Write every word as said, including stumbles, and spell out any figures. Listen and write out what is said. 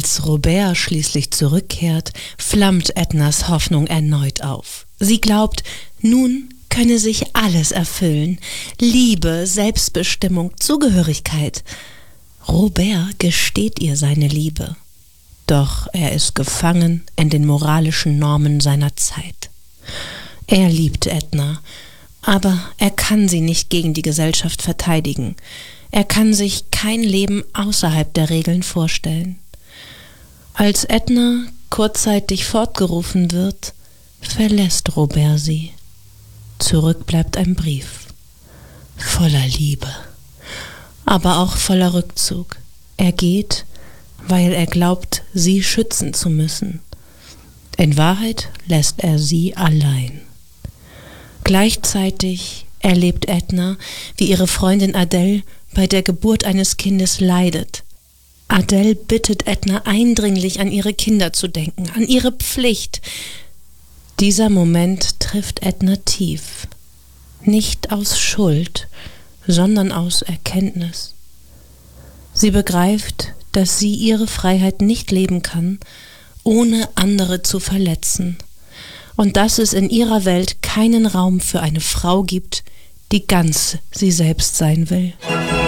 Als Robert schließlich zurückkehrt, flammt Ednas Hoffnung erneut auf. Sie glaubt, nun könne sich alles erfüllen. Liebe, Selbstbestimmung, Zugehörigkeit. Robert gesteht ihr seine Liebe. Doch er ist gefangen in den moralischen Normen seiner Zeit. Er liebt Edna, aber er kann sie nicht gegen die Gesellschaft verteidigen. Er kann sich kein Leben außerhalb der Regeln vorstellen. Als Edna kurzzeitig fortgerufen wird, verlässt Robert sie. Zurück bleibt ein Brief, voller Liebe, aber auch voller Rückzug. Er geht, weil er glaubt, sie schützen zu müssen. In Wahrheit lässt er sie allein. Gleichzeitig erlebt Edna, wie ihre Freundin Adele bei der Geburt eines Kindes leidet. Adele bittet Edna eindringlich, an ihre Kinder zu denken, an ihre Pflicht. Dieser Moment trifft Edna tief. Nicht aus Schuld, sondern aus Erkenntnis. Sie begreift, dass sie ihre Freiheit nicht leben kann, ohne andere zu verletzen. Und dass es in ihrer Welt keinen Raum für eine Frau gibt, die ganz sie selbst sein will.